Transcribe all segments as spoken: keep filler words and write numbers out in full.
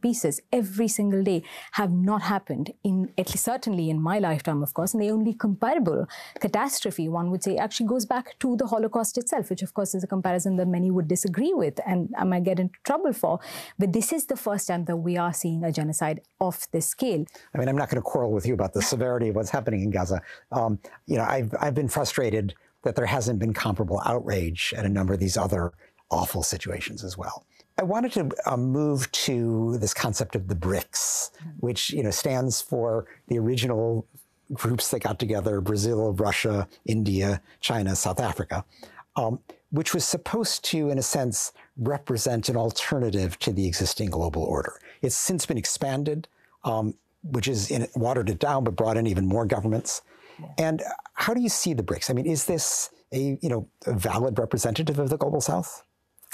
pieces every single day have not happened, in at least certainly in my lifetime, of course. And the only comparable catastrophe, one would say, actually goes back to the Holocaust itself, which of course is a comparison that many would disagree with and I might get into trouble for. But this is the first time that we are seeing a genocide of this scale. I mean, I'm not going to quarrel with you about the severity of what's happening in Gaza. Um, you know, I've, I've been frustrated that there hasn't been comparable outrage at a number of these other awful situations as well. I wanted to uh, move to this concept of the BRICS, which, you know, stands for the original groups that got together: Brazil, Russia, India, China, South Africa, um, which was supposed to, in a sense, represent an alternative to the existing global order. It's since been expanded, um, which is in, watered it down, but brought in even more governments. Yeah. And how do you see the BRICS? I mean, is this a, you know, a valid representative of the Global South?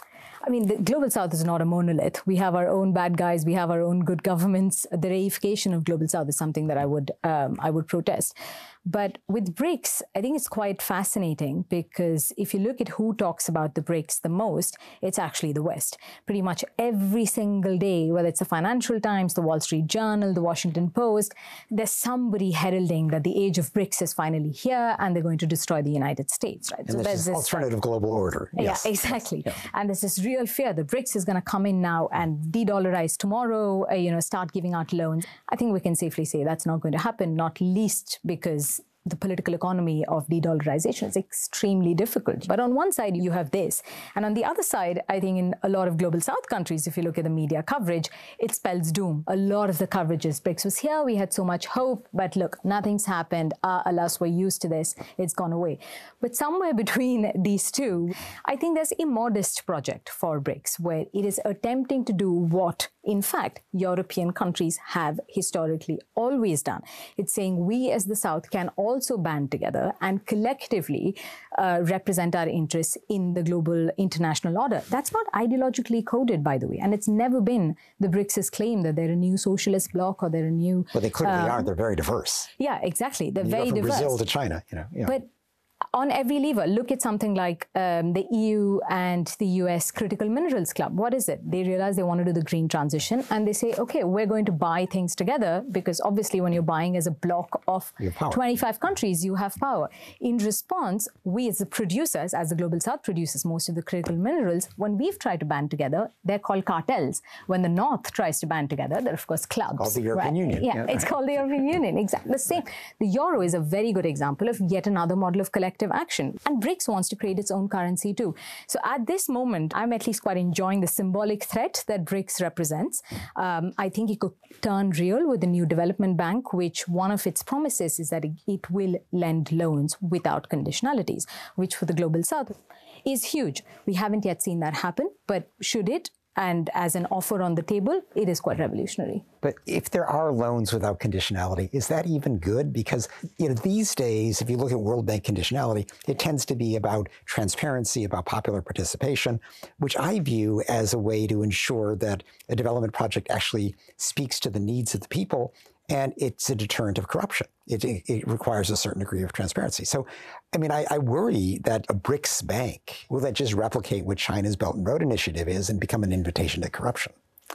I mean, the Global South is not a monolith. We have our own bad guys. We have our own good governments. The reification of Global South is something that I would um, I would protest. But with BRICS, I think it's quite fascinating because if you look at who talks about the BRICS the most, it's actually the West. Pretty much every single day, whether it's the Financial Times, the Wall Street Journal, the Washington Post, there's somebody heralding that the age of BRICS is finally here and they're going to destroy the United States. Right? And so there's this alternative global order. Yes. Yeah, exactly. Yes. Yeah. And there's this real fear that BRICS is going to come in now and de-dollarize tomorrow, uh, you know, start giving out loans. I think we can safely say that's not going to happen, not least because the political economy of de-dollarization is extremely difficult. But on one side, you have this. And on the other side, I think in a lot of Global South countries, if you look at the media coverage, it spells doom. A lot of the coverage is BRICS was here, we had so much hope, but look, nothing's happened. Ah, alas, we're used to this. It's gone away. But somewhere between these two, I think there's a modest project for BRICS where it is attempting to do what, in fact, European countries have historically always done. It's saying we as the South can also band together and collectively uh, represent our interests in the global international order. That's not ideologically coded, by the way, and it's never been the BRICS' claim that they're a new socialist bloc or they're a new... But they clearly um, are. They're very diverse. Yeah, exactly. They're you very go from diverse. Brazil to China, you know. Yeah. But on every lever, look at something like um, the E U and the U S Critical Minerals Club. What is it? They realize they want to do the green transition and they say, okay, we're going to buy things together because obviously when you're buying as a block of twenty-five countries, you have power. In response, we as the producers, as the Global South produces most of the critical minerals, when we've tried to band together, they're called cartels. When the North tries to band together, they're of course clubs. It's called the European right? Union. Yeah, yeah, it's called the European Union, exactly. The same. The euro is a very good example of yet another model of collective action. And BRICS wants to create its own currency too. So at this moment, I'm at least quite enjoying the symbolic threat that BRICS represents. Um, I think it could turn real with the new development bank, which one of its promises is that it, it will lend loans without conditionalities, which for the Global South is huge. We haven't yet seen that happen, but should it? And as an offer on the table, it is quite revolutionary. But if there are loans without conditionality, is that even good? Because, you know, these days, if you look at World Bank conditionality, it tends to be about transparency, about popular participation, which I view as a way to ensure that a development project actually speaks to the needs of the people. And it's a deterrent of corruption. It, it, it requires a certain degree of transparency. So, I mean, I, I worry that a BRICS bank, will that just replicate what China's Belt and Road Initiative is and become an invitation to corruption?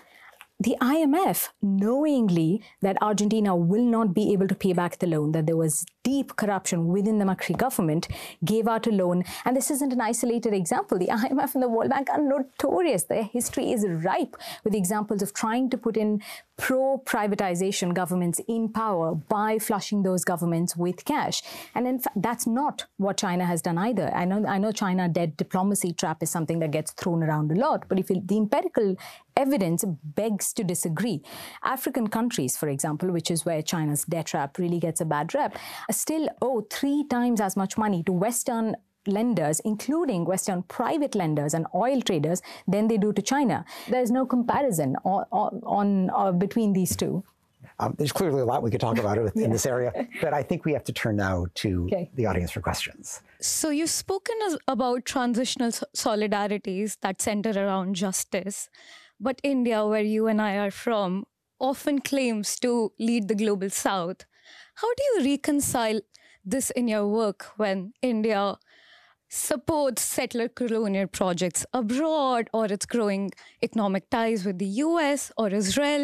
The I M F, knowingly that Argentina will not be able to pay back the loan, that there was deep corruption within the Macri government, gave out a loan. And this isn't an isolated example. The I M F and the World Bank are notorious. Their history is ripe with examples of trying to put in pro-privatization governments in power by flushing those governments with cash. And in fact, that's not what China has done either. I know, I know China debt diplomacy trap is something that gets thrown around a lot, but if you, the empirical evidence begs to disagree. African countries, for example, which is where China's debt trap really gets a bad rep, still owe three times as much money to Western lenders, including Western private lenders and oil traders, than they do to China. There's no comparison on, on, on uh, between these two. Um, there's clearly a lot we could talk about in yeah. this area, but I think we have to turn now to okay. the audience for questions. So you've spoken as, about transitional solidarities that center around justice, but India, where you and I are from, often claims to lead the Global South. How do you reconcile this in your work when India supports settler colonial projects abroad, or it's growing economic ties with the U S or Israel?